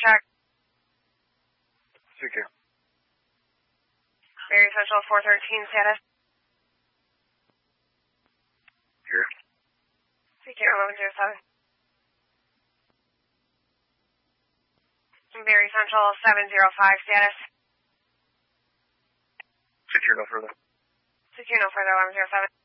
check. Secure. Barry Central 413 status. Secure. Secure 1107. Barry Central 705 status. Secure no further. Secure no further 1107.